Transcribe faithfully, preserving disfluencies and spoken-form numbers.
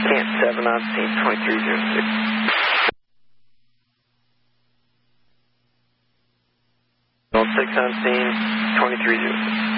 Cant seven on scene, twenty-three zero six. six on scene, twenty-three zero six.